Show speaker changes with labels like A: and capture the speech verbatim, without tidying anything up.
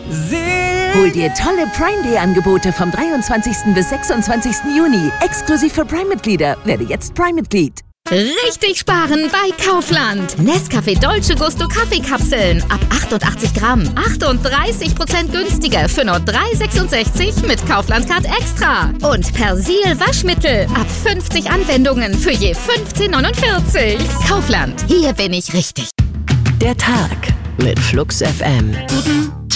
A: Hol dir tolle Prime-Day-Angebote vom dreiundzwanzigsten bis sechsundzwanzigsten Juni. Exklusiv für Prime-Mitglieder. Werde jetzt Prime-Mitglied.
B: Richtig sparen bei Kaufland. Nescafé Dolce Gusto Kaffeekapseln ab achtundachtzig Gramm. achtunddreißig Prozent günstiger für nur drei Euro sechsundsechzig mit Kaufland Card Extra. Und Persil Waschmittel ab fünfzig Anwendungen für je fünfzehn neunundvierzig. Kaufland, hier bin ich richtig.
C: Der Tag mit Flux F M.
B: Guten